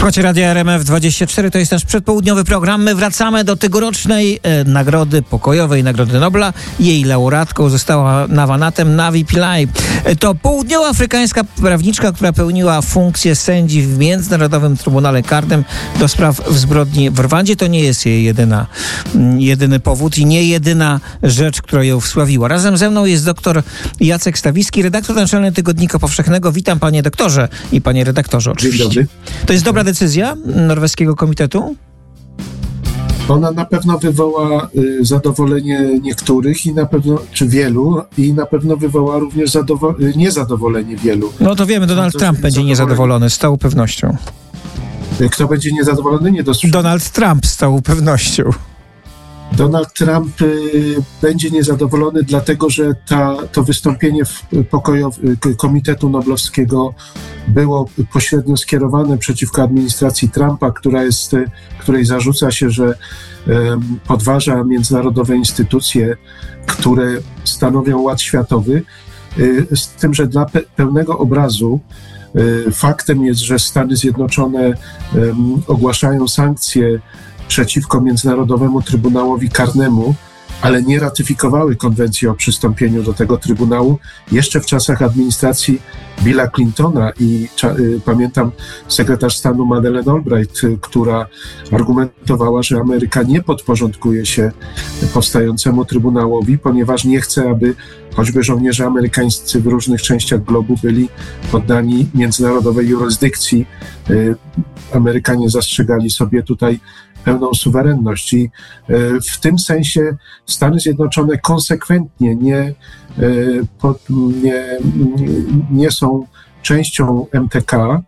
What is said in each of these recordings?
Słuchajcie Radia RMF24, to jest nasz przedpołudniowy program. My wracamy do tegorocznej Nagrody Pokojowej, Nagrody Nobla. Jej laureatką została Nawanatem Navi Pillay. To południowoafrykańska prawniczka, która pełniła funkcję sędzi w Międzynarodowym Trybunale Karnym do spraw zbrodni w Rwandzie. To nie jest jej jedyny powód i nie jedyna rzecz, która ją wsławiła. Razem ze mną jest doktor Jacek Stawicki, redaktor naczelny Tygodnika Powszechnego. Witam panie doktorze i panie redaktorze oczywiście. Dzień dobry. To jest dobra decyzja norweskiego komitetu? Ona na pewno wywoła zadowolenie niektórych i na pewno, czy wielu, i na pewno wywoła również niezadowolenie wielu. No to wiemy, Donald Trump będzie niezadowolony, z całą pewnością. Kto będzie niezadowolony? Donald Trump z całą pewnością. Donald Trump będzie niezadowolony, dlatego że to wystąpienie Komitetu Noblowskiego było pośrednio skierowane przeciwko administracji Trumpa, której zarzuca się, że podważa międzynarodowe instytucje, które stanowią ład światowy. Z tym, że dla pełnego obrazu faktem jest, że Stany Zjednoczone ogłaszają sankcje przeciwko Międzynarodowemu Trybunałowi Karnemu, ale nie ratyfikowały konwencji o przystąpieniu do tego Trybunału jeszcze w czasach administracji Billa Clintona i pamiętam sekretarz stanu Madeleine Albright, która argumentowała, że Ameryka nie podporządkuje się powstającemu Trybunałowi, ponieważ nie chce, aby choćby żołnierze amerykańscy w różnych częściach globu byli poddani międzynarodowej jurysdykcji. Amerykanie zastrzegali sobie tutaj pełną suwerenność i w tym sensie Stany Zjednoczone konsekwentnie nie są częścią MTK,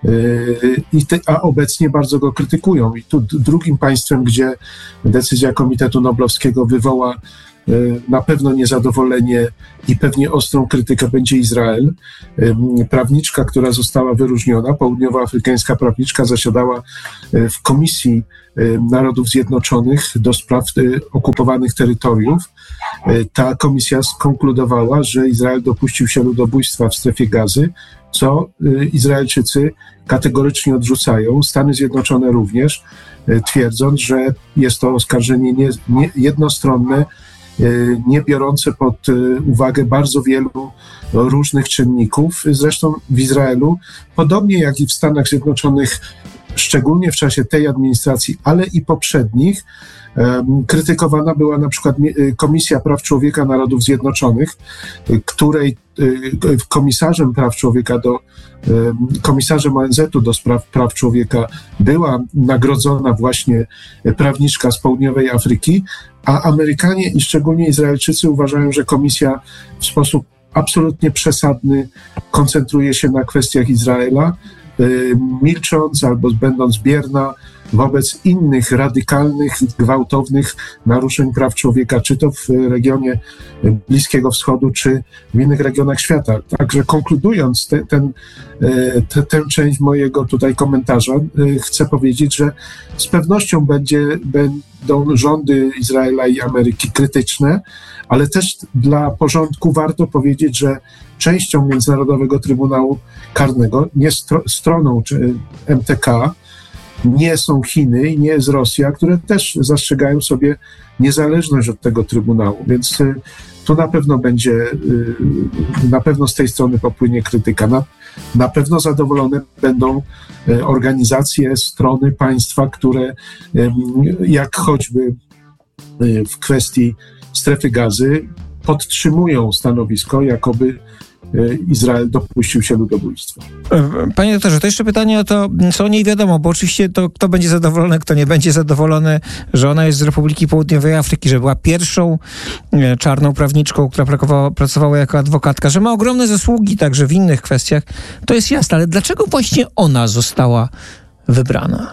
a obecnie bardzo go krytykują. I tu drugim państwem, gdzie decyzja Komitetu Noblowskiego wywoła na pewno niezadowolenie i pewnie ostrą krytykę, będzie Izrael. Prawniczka, która została wyróżniona, południowoafrykańska prawniczka, zasiadała w Komisji Narodów Zjednoczonych do spraw okupowanych terytoriów. Ta komisja skonkludowała, że Izrael dopuścił się ludobójstwa w strefie Gazy, co Izraelczycy kategorycznie odrzucają. Stany Zjednoczone również, twierdząc, że jest to oskarżenie jednostronne, nie biorące pod uwagę bardzo wielu różnych czynników. Zresztą w Izraelu, podobnie jak i w Stanach Zjednoczonych, szczególnie w czasie tej administracji, ale i poprzednich, krytykowana była na przykład Komisja Praw Człowieka Narodów Zjednoczonych, której komisarzem praw człowieka komisarzem ONZ-u do spraw praw człowieka była nagrodzona właśnie prawniczka z południowej Afryki, a Amerykanie i szczególnie Izraelczycy uważają, że komisja w sposób absolutnie przesadny koncentruje się na kwestiach Izraela, milcząc albo będąc bierna wobec innych radykalnych, gwałtownych naruszeń praw człowieka, czy to w regionie Bliskiego Wschodu, czy w innych regionach świata. Także konkludując tę część mojego tutaj komentarza, chcę powiedzieć, że z pewnością będą rządy Izraela i Ameryki krytyczne, ale też dla porządku warto powiedzieć, że częścią Międzynarodowego Trybunału Karnego, nie stroną czy MTK, nie są Chiny i nie jest Rosja, które też zastrzegają sobie niezależność od tego Trybunału. Więc tu na pewno z tej strony popłynie krytyka. Na pewno zadowolone będą organizacje, strony, państwa, które jak choćby w kwestii strefy Gazy podtrzymują stanowisko, jakoby Izrael dopuścił się ludobójstwa. Panie doktorze, to jeszcze pytanie o to, co o niej wiadomo, bo oczywiście to kto będzie zadowolony, kto nie będzie zadowolony, że ona jest z Republiki Południowej Afryki, że była pierwszą czarną prawniczką, która pracowała jako adwokatka, że ma ogromne zasługi także w innych kwestiach, to jest jasne, ale dlaczego właśnie ona została wybrana?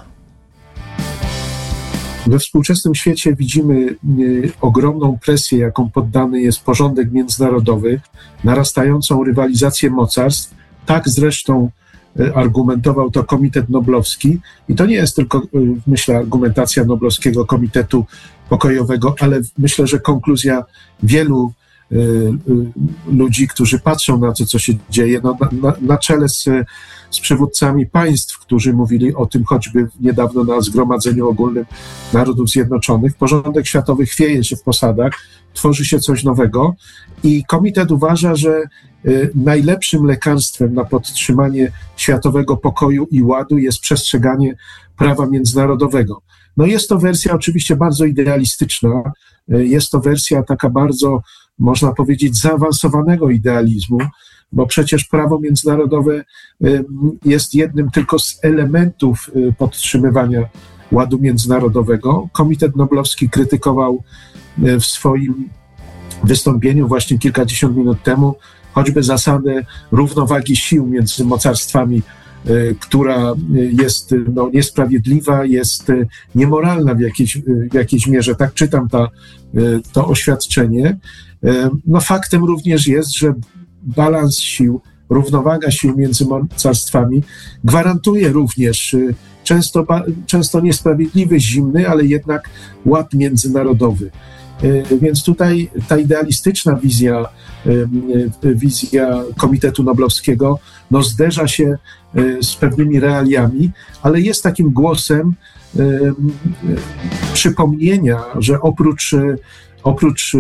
We współczesnym świecie widzimy ogromną presję, jaką poddany jest porządek międzynarodowy, narastającą rywalizację mocarstw. Tak zresztą argumentował to Komitet Noblowski. I to nie jest tylko, myślę, argumentacja Noblowskiego Komitetu Pokojowego, ale myślę, że konkluzja wielu ludzi, którzy patrzą na to, co się dzieje. Na czele z z przywódcami państw, którzy mówili o tym choćby niedawno na Zgromadzeniu Ogólnym Narodów Zjednoczonych. Porządek światowy chwieje się w posadach, tworzy się coś nowego i komitet uważa, że najlepszym lekarstwem na podtrzymanie światowego pokoju i ładu jest przestrzeganie prawa międzynarodowego. No jest to wersja oczywiście bardzo idealistyczna, jest to wersja taka bardzo, można powiedzieć, zaawansowanego idealizmu, bo przecież prawo międzynarodowe jest jednym tylko z elementów podtrzymywania ładu międzynarodowego. Komitet Noblowski krytykował w swoim wystąpieniu właśnie kilkadziesiąt minut temu choćby zasadę równowagi sił między mocarstwami, która jest niesprawiedliwa, jest niemoralna w jakiejś mierze. Tak czytam to oświadczenie. No faktem również jest, że balans sił, równowaga sił między mocarstwami gwarantuje również często niesprawiedliwy, zimny, ale jednak ład międzynarodowy. Więc tutaj ta idealistyczna wizja Komitetu Noblowskiego zderza się z pewnymi realiami, ale jest takim głosem przypomnienia, że oprócz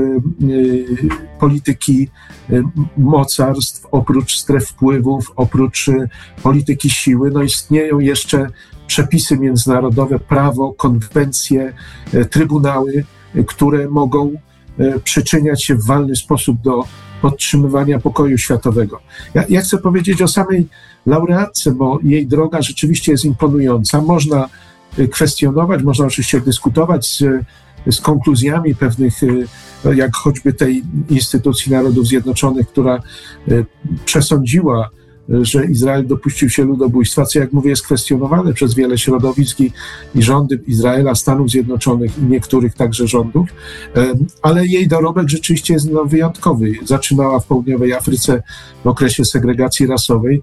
polityki mocarstw, oprócz stref wpływów, oprócz polityki siły, istnieją jeszcze przepisy międzynarodowe, prawo, konwencje, trybunały, które mogą przyczyniać się w walny sposób do podtrzymywania pokoju światowego. Ja chcę powiedzieć o samej laureatce, bo jej droga rzeczywiście jest imponująca. Można kwestionować, można oczywiście dyskutować z konkluzjami pewnych, jak choćby tej instytucji Narodów Zjednoczonych, która przesądziła, że Izrael dopuścił się ludobójstwa, co jak mówię jest kwestionowane przez wiele środowisk i rządy Izraela, Stanów Zjednoczonych i niektórych także rządów, ale jej dorobek rzeczywiście jest wyjątkowy. Zaczynała w południowej Afryce w okresie segregacji rasowej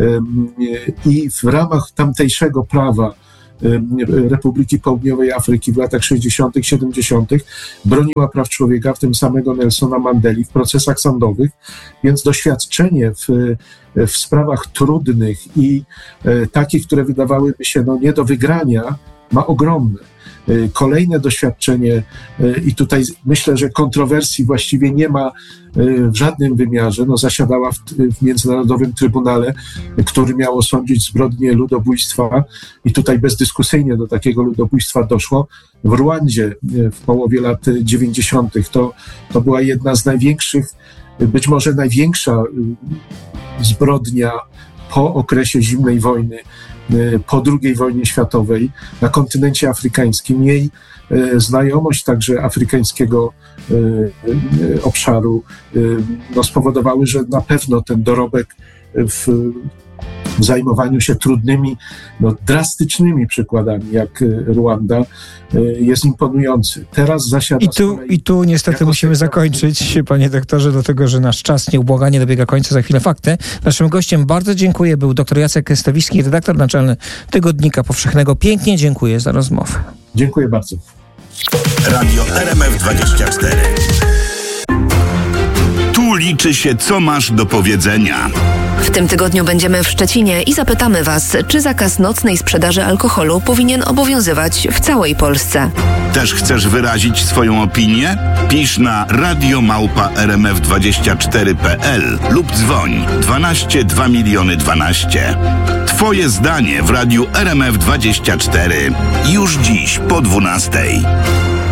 i w ramach tamtejszego prawa Republiki Południowej Afryki w latach 60., 70. broniła praw człowieka, w tym samego Nelsona Mandeli, w procesach sądowych, więc doświadczenie w sprawach trudnych i takich, które wydawałyby się nie do wygrania, ma ogromne. Kolejne doświadczenie i tutaj myślę, że kontrowersji właściwie nie ma w żadnym wymiarze. Zasiadała w Międzynarodowym Trybunale, który miał osądzić zbrodnię ludobójstwa i tutaj bezdyskusyjnie do takiego ludobójstwa doszło. W Ruandzie w połowie lat 90. to była jedna z największych, być może największa zbrodnia po okresie zimnej wojny, po II wojnie światowej na kontynencie afrykańskim. Jej znajomość także afrykańskiego obszaru spowodowały, że na pewno ten dorobek w zajmowaniu się trudnymi, drastycznymi przykładami, jak Ruanda, jest imponujący. Teraz zasiada... I tu niestety musimy zakończyć, panie doktorze, dlatego, że nasz czas nieubłaganie dobiega końca. Za chwilę fakty. Naszym gościem, bardzo dziękuję, był dr Jacek Stawiski, redaktor naczelny Tygodnika Powszechnego. Pięknie dziękuję za rozmowę. Dziękuję bardzo. Radio RMF24. Tu liczy się, co masz do powiedzenia. W tym tygodniu będziemy w Szczecinie i zapytamy Was, czy zakaz nocnej sprzedaży alkoholu powinien obowiązywać w całej Polsce. Też chcesz wyrazić swoją opinię? Pisz na radio@rmf24.pl lub dzwoń 12 2 miliony 12. Twoje zdanie w radiu RMF24 już dziś po 12.